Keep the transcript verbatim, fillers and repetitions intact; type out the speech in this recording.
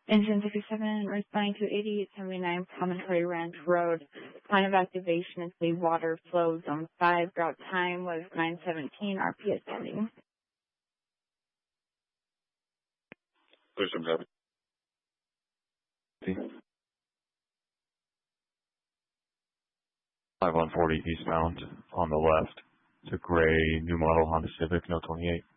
Engine fifty-seven, responding to eighty-eight seventy-nine Promontory Ranch Road. Time of activation is the water flow zone five. Route time was nine seventeen, R P S pending. There's some heavy. five one forty eastbound on the left. It's a gray new model Honda Civic, no twenty-eight.